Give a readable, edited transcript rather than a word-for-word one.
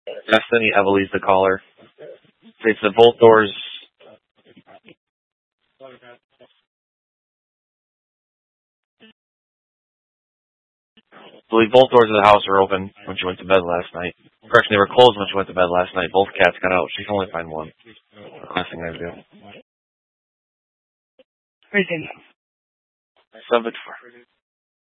Destiny Evelie's the caller. It's the both doors. I believe both doors of the house are open when she went to bed last night. Correction, they were closed when she went to bed last night. Both cats got out. She can only find one. Last thing I do. Everything. 7-4.